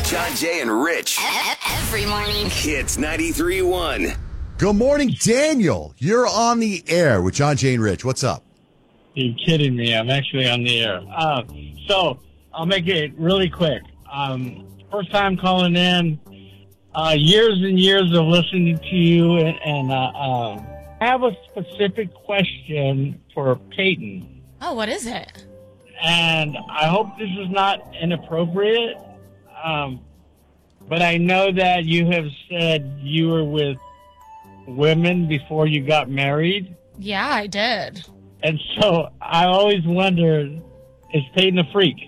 John, Jay, and Rich. Every morning. Hits 93.1. Good morning, Daniel. You're on the air with John, Jay, and Rich. What's up? You're kidding me. I'm actually on the air. So I'll make it really quick. First time calling in. Years and years of listening to you, and I have a specific question for Peyton. Oh, what is it? And I hope this is not inappropriate, but I know that you have said you were with women before you got married. Yeah, I did. And so I always wondered, is Peyton a freak?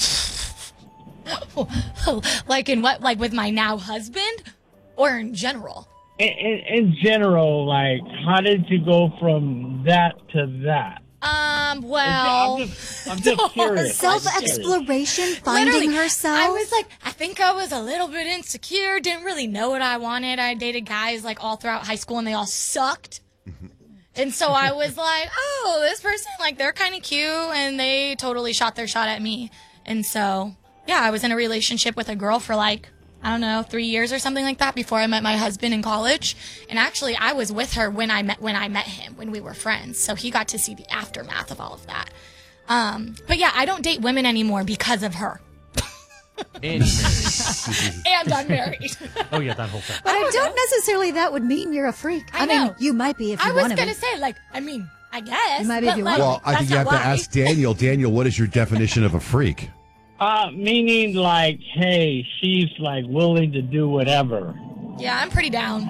Like in what? Like with my now husband? Or in general? In general, like, how did you go from that to that? Well... I'm just curious. Self-exploration, finding Literally, herself. I was like, I think I was a little bit insecure, didn't really know what I wanted. I dated guys like all throughout high school and they all sucked. And so I was like, oh, this person, like, they're kind of cute, and they totally shot their shot at me. And so, yeah, I was in a relationship with a girl for like, I don't know, 3 years or something like that before I met my husband in college. And actually, I was with her when I met him, when we were friends. So he got to see the aftermath of all of that. But yeah, I don't date women anymore because of her. And I'm married. Oh, yeah, that whole thing. But I don't necessarily that would mean you're a freak. I mean, know. you might be if you I was want to going be. to say, like, I mean, I guess. You might be if but, you like, want. Well, I think you have to ask Daniel. Daniel, what is your definition of a freak? Meaning like, hey, she's like willing to do whatever. Yeah, I'm pretty down.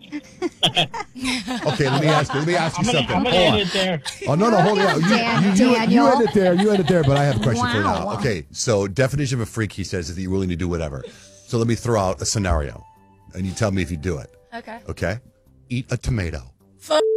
Okay, let me ask you something. I'm gonna Hold on. end it there. Oh, no, hold on. You Daniel. end it there, but I have a question for you now. Wow. Okay, so definition of a freak, he says, is that you're willing to do whatever. So let me throw out a scenario, and you tell me if you do it. Okay. Okay? Eat a tomato.